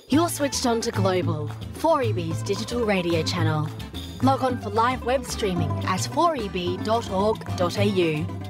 You're switched on to Global, 4EB's digital radio channel. Log on for live web streaming at 4eb.org.au.